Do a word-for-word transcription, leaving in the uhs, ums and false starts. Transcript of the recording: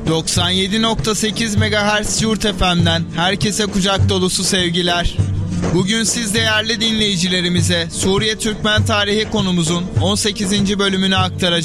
doksan yedi nokta sekiz megahertz Yurt F M'den herkese kucak dolusu sevgiler. Bugün siz değerli dinleyicilerimize Suriye Türkmen tarihi konumuzun on sekizinci bölümünü aktaracağız.